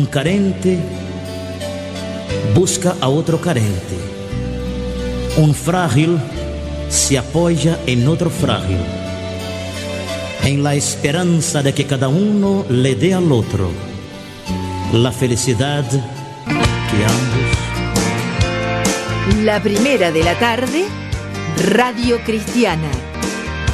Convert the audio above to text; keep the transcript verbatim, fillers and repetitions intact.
Un carente busca a otro carente. Un frágil se apoya en otro frágil, en la esperanza de que cada uno le dé al otro la felicidad que ambos. La primera de la tarde, Radio Cristiana.